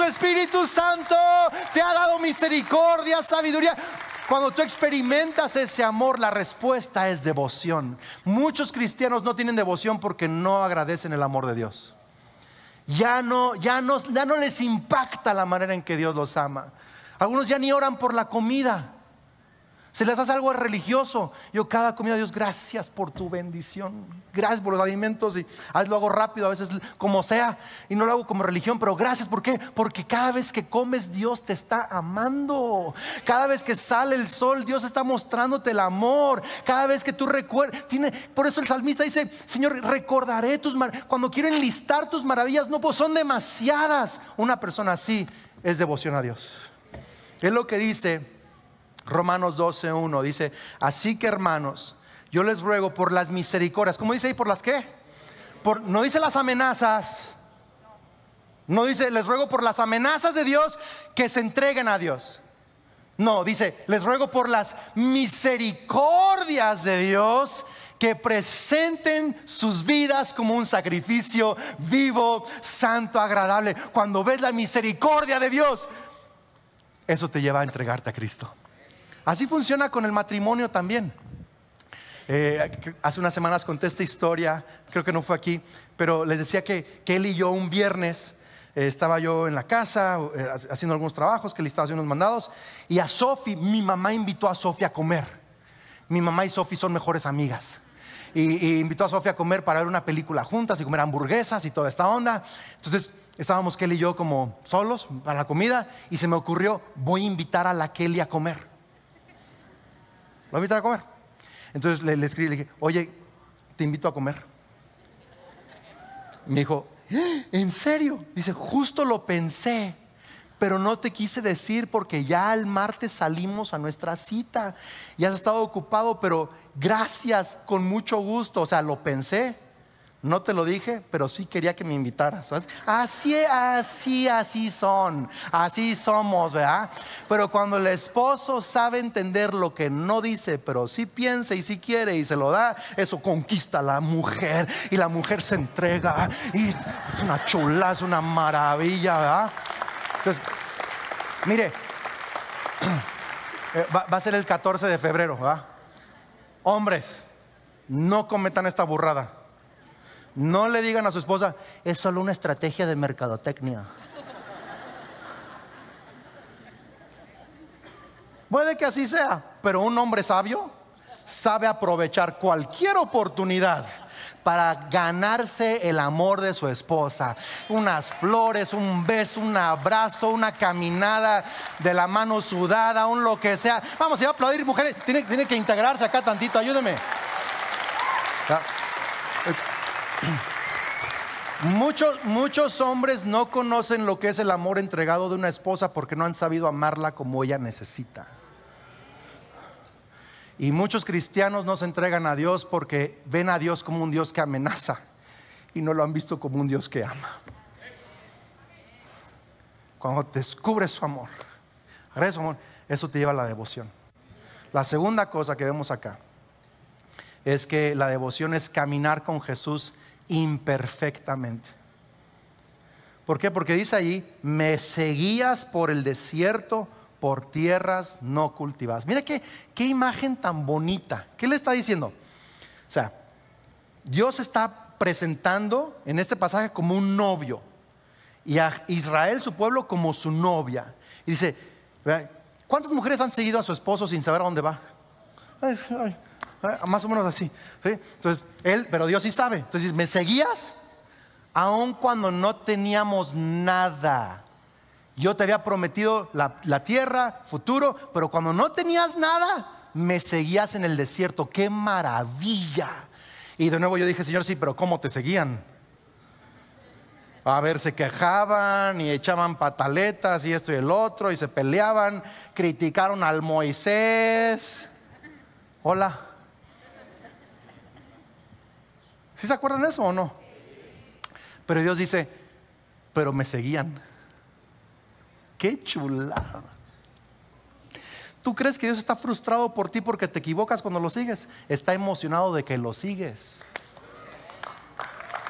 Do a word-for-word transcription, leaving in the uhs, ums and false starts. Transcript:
su Espíritu Santo te ha dado misericordia, sabiduría. Cuando tú experimentas ese amor, la respuesta es devoción. Muchos cristianos no tienen devoción porque no agradecen el amor de Dios. Ya no, ya no, ya no les impacta la manera en que Dios los ama. Algunos ya ni oran por la comida. Se les hace algo religioso. Yo cada comida, Dios, gracias por tu bendición, gracias por los alimentos. Y a veces lo hago rápido, a veces como sea, y no lo hago como religión, pero gracias. ¿Por qué? Porque cada vez que comes, Dios te está amando. Cada vez que sale el sol, Dios está mostrándote el amor. Cada vez que tú recuerdas, tiene, por eso el salmista dice: Señor, recordaré tus maravillas. Cuando quiero enlistar tus maravillas, no, pues son demasiadas. Una persona así es devoción a Dios. Es lo que dice Romanos doce uno, dice: así que, hermanos, yo les ruego por las misericordias. ¿Cómo dice ahí? ¿Por las qué? Por, no dice las amenazas. No dice les ruego por las amenazas de Dios que se entreguen a Dios. No, dice les ruego por las misericordias de Dios que presenten sus vidas como un sacrificio vivo, santo, agradable. Cuando ves la misericordia de Dios, eso te lleva a entregarte a Cristo. Así funciona con el matrimonio también. eh, Hace unas semanas conté esta historia, creo que no fue aquí, pero les decía que, que él y yo un viernes eh, estaba yo en la casa eh, haciendo algunos trabajos, que le estaba haciendo unos mandados, y a Sofi, mi mamá invitó a Sofi a comer. Mi mamá y Sofi son mejores amigas. Y, y invitó a Sofi a comer para ver una película juntas y comer hamburguesas y toda esta onda. Entonces estábamos Kelly y yo como solos para la comida, y se me ocurrió: voy a invitar a la Kelly a comer. Lo voy a invitar a comer. Entonces le, le escribí, le dije: oye, te invito a comer. Me dijo: ¿en serio? Dice: justo lo pensé, pero no te quise decir porque ya el martes salimos a nuestra cita. Ya has estado ocupado, pero gracias, con mucho gusto. O sea, lo pensé, no te lo dije, pero sí quería que me invitaras, ¿sabes? Así, así, así son, así somos, ¿verdad? Pero cuando el esposo sabe entender lo que no dice, pero sí piensa y sí quiere y se lo da, eso conquista a la mujer, y la mujer se entrega, y es una chula, es una maravilla, ¿verdad? Entonces, mire, va, va a ser el catorce de febrero, ¿verdad? Hombres, no cometan esta burrada. No le digan a su esposa: es solo una estrategia de mercadotecnia. Puede que así sea, pero un hombre sabio sabe aprovechar cualquier oportunidad para ganarse el amor de su esposa. Unas flores, un beso, un abrazo, una caminada de la mano sudada, un lo que sea. Vamos, a aplaudir, mujeres. Tiene, tiene que integrarse acá tantito, ayúdeme. Muchos, muchos hombres no conocen lo que es el amor entregado de una esposa porque no han sabido amarla como ella necesita. Y muchos cristianos no se entregan a Dios porque ven a Dios como un Dios que amenaza y no lo han visto como un Dios que ama. Cuando descubres su amor, su amor, eso te lleva a la devoción. La segunda cosa que vemos acá es que la devoción es caminar con Jesús imperfectamente. ¿Por qué? Porque dice ahí: me seguías por el desierto, por tierras no cultivadas. Mira qué, qué imagen tan bonita. ¿Qué le está diciendo? O sea, Dios está presentando en este pasaje como un novio, y a Israel, su pueblo, como su novia. Y dice: ¿cuántas mujeres han seguido a su esposo sin saber a dónde va? Ay, ay. Más o menos así, ¿sí? Entonces, él, pero Dios sí sabe. Entonces, me seguías aun cuando no teníamos nada. Yo te había prometido la, la tierra, futuro, pero cuando no tenías nada, me seguías en el desierto. ¡Qué maravilla! Y de nuevo yo dije: Señor, sí, pero ¿cómo te seguían? A ver, se quejaban y echaban pataletas y esto y el otro, y se peleaban, criticaron al Moisés. Hola. ¿Sí se acuerdan de eso o no? Pero Dios dice: pero me seguían. ¡Qué chulada! ¿Tú crees que Dios está frustrado por ti porque te equivocas cuando lo sigues? Está emocionado de que lo sigues.